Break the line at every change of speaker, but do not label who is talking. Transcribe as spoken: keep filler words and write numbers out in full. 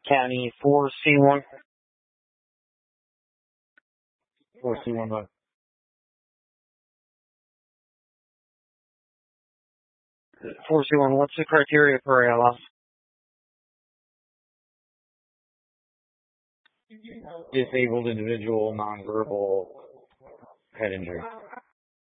County four C one. four C one. four C one, what's the criteria for A L S? Disabled individual, nonverbal head injury.